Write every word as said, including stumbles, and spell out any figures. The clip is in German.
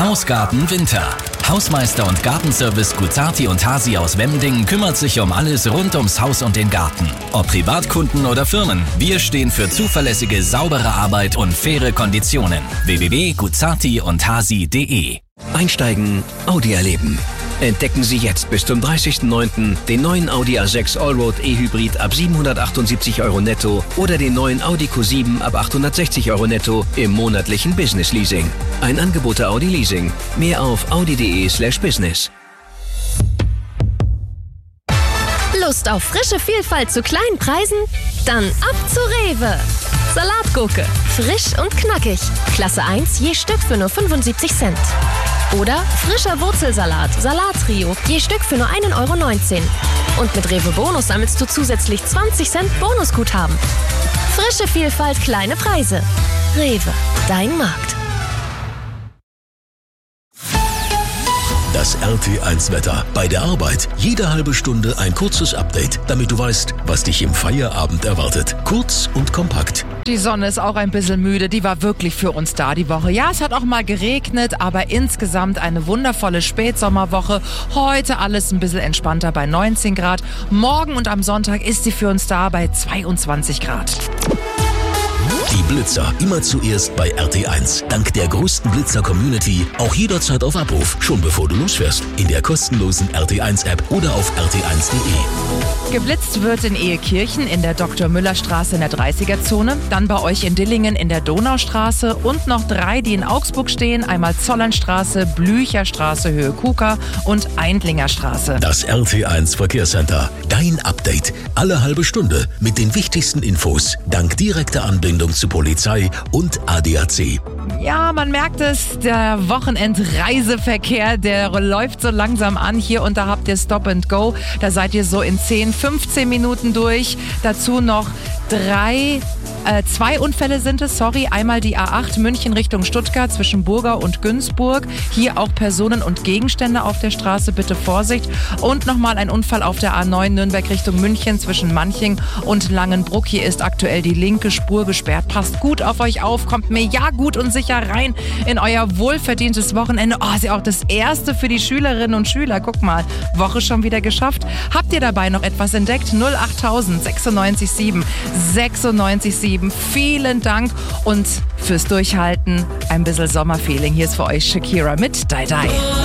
Haus, Garten, Winter. Hausmeister und Gartenservice Guzzarti und Hasi aus Wemding kümmert sich um alles rund ums Haus und den Garten. Ob Privatkunden oder Firmen, wir stehen für zuverlässige, saubere Arbeit und faire Konditionen. w w w punkt guzzarti und hasi punkt de Einsteigen, Audi erleben. Entdecken Sie jetzt bis zum dreißigsten neunten den neuen Audi A sechs Allroad E-Hybrid ab siebenhundertachtundsiebzig Euro netto oder den neuen Audi Q sieben ab achthundertsechzig Euro netto im monatlichen Business Leasing. Ein Angebot der Audi Leasing. Mehr auf audi punkt de slash business. Lust auf frische Vielfalt zu kleinen Preisen? Dann ab zu Rewe. Salatgurke, frisch und knackig. Klasse eins je Stück für nur fünfundsiebzig Cent. Oder frischer Wurzelsalat, Salattrio, je Stück für nur ein Euro neunzehn. Und mit Rewe Bonus sammelst du zusätzlich zwanzig Cent Bonusguthaben. Frische Vielfalt, kleine Preise. Rewe, dein Markt. Das R T eins Wetter. Bei der Arbeit jede halbe Stunde ein kurzes Update, damit du weißt, was dich im Feierabend erwartet. Kurz und kompakt. Die Sonne ist auch ein bisschen müde, die war wirklich für uns da die Woche. Ja, es hat auch mal geregnet, aber insgesamt eine wundervolle Spätsommerwoche. Heute alles ein bisschen entspannter bei neunzehn Grad. Morgen und am Sonntag ist sie für uns da bei zweiundzwanzig Grad. Die Blitzer immer zuerst bei R T eins. Dank der größten Blitzer-Community auch jederzeit auf Abruf, schon bevor du losfährst. In der kostenlosen R T eins App oder auf r t eins punkt de. Geblitzt wird in Ehekirchen in der Doktor-Müller-Straße in der dreißiger-Zone, dann bei euch in Dillingen in der Donaustraße und noch drei, die in Augsburg stehen, einmal Zollernstraße, Blücherstraße, Höhe Kuka und Eindlingerstraße. Das R T eins Verkehrscenter. Dein Update. Alle halbe Stunde mit den wichtigsten Infos. Dank direkter Anbindung zu Polizei und A D A C. Ja, man merkt es, der Wochenendreiseverkehr, der läuft so langsam an. Hier und da habt ihr Stop and Go. Da seid ihr so in zehn, fünfzehn Minuten durch. Dazu noch drei, äh, zwei Unfälle sind es, sorry. Einmal die A acht München Richtung Stuttgart zwischen Burgau und Günzburg. Hier auch Personen und Gegenstände auf der Straße, bitte Vorsicht. Und nochmal ein Unfall auf der A neun Nürnberg Richtung München zwischen Manching und Langenbruck. Hier ist aktuell die linke Spur gesperrt. Passt gut auf euch auf, kommt mir ja gut und sicher rein in euer wohlverdientes Wochenende. Oh, ist ja auch das erste für die Schülerinnen und Schüler. Guck mal, Woche schon wieder geschafft. Habt ihr dabei noch etwas entdeckt? null acht tausend sechsundneunzig sieben sechsundneunzig sieben. Vielen Dank und fürs Durchhalten ein bisschen Sommerfeeling. Hier ist für euch Shakira mit Die Die.